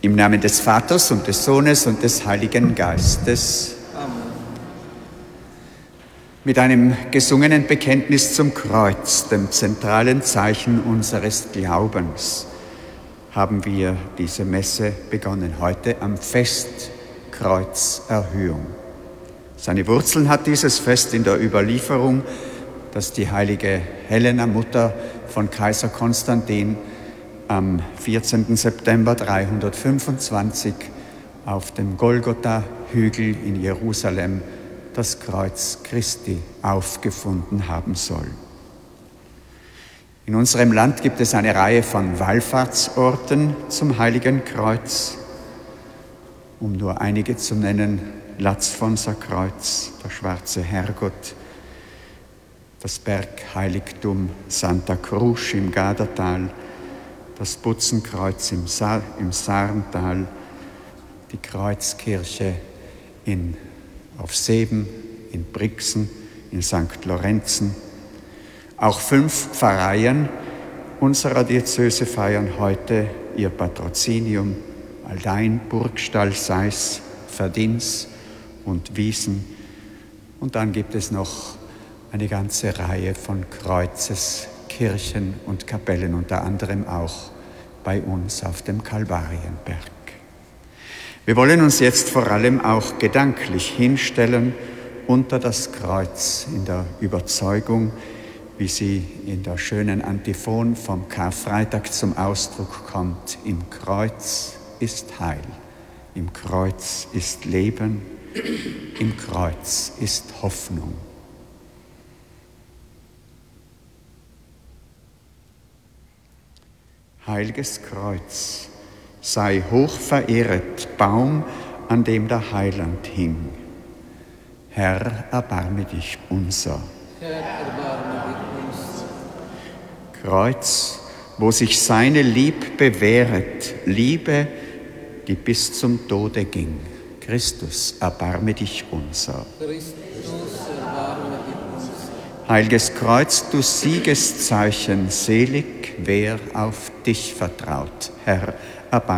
Im Namen des Vaters und des Sohnes und des Heiligen Geistes. Amen. Mit einem gesungenen Bekenntnis zum Kreuz, dem zentralen Zeichen unseres Glaubens, haben wir diese Messe begonnen, heute am Fest Kreuzerhöhung. Seine Wurzeln hat dieses Fest in der Überlieferung, dass die heilige Helena, Mutter von Kaiser Konstantin, am 14. September 325 auf dem Golgotha-Hügel in Jerusalem das Kreuz Christi aufgefunden haben soll. In unserem Land gibt es eine Reihe von Wallfahrtsorten zum Heiligen Kreuz, um nur einige zu nennen: Latzfonserkreuz, der Schwarze Herrgott, das Bergheiligtum Santa Cruz im Gadertal, das Butzenkreuz im Sarntal, die Kreuzkirche auf Seeben, in Brixen, in St. Lorenzen. Auch 5 Pfarreien unserer Diözese feiern heute ihr Patrozinium: Aldein, Burgstall, Seis, Verdins und Wiesen. Und dann gibt es noch eine ganze Reihe von Kreuzeskirchen und Kapellen, unter anderem auch bei uns auf dem Kalvarienberg. Wir wollen uns jetzt vor allem auch gedanklich hinstellen unter das Kreuz in der Überzeugung, wie sie in der schönen Antiphon vom Karfreitag zum Ausdruck kommt: Im Kreuz ist Heil, im Kreuz ist Leben, im Kreuz ist Hoffnung. Heiliges Kreuz, sei hoch verehret, Baum, an dem der Heiland hing. Herr, erbarme dich unser. Herr, erbarme dich unser. Kreuz, wo sich seine Lieb bewähret, Liebe, die bis zum Tode ging. Christus, erbarme dich unser. Christus, erbarme dich unser. Heiliges Kreuz, du Siegeszeichen, selig, wer auf dich vertraut. Herr, erbarme